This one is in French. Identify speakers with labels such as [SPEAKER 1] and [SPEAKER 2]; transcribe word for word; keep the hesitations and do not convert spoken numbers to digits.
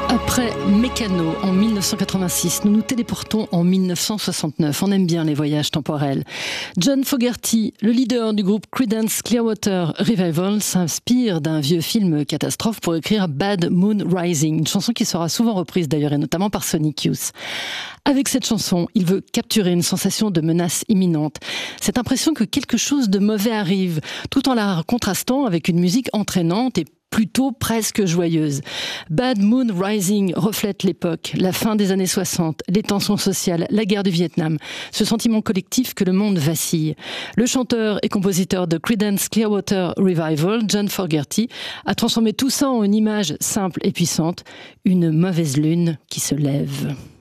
[SPEAKER 1] Après Mécano en mille neuf cent quatre-vingt-six, nous nous téléportons en mille neuf cent soixante-neuf. On aime bien les voyages temporels. John Fogerty, le leader du groupe Creedence Clearwater Revival, s'inspire d'un vieux film catastrophe pour écrire Bad Moon Rising, une chanson qui sera souvent reprise d'ailleurs et notamment par Sonic Youth. Avec cette chanson, il veut capturer une sensation de menace imminente. Cette impression que quelque chose de mauvais arrive, tout en la contrastant avec une musique entraînante et plutôt presque joyeuse. Bad Moon Rising reflète l'époque, la fin des années soixante, les tensions sociales, la guerre du Vietnam, ce sentiment collectif que le monde vacille. Le chanteur et compositeur de Creedence Clearwater Revival, John Fogerty, a transformé tout ça en une image simple et puissante, une mauvaise lune qui se lève.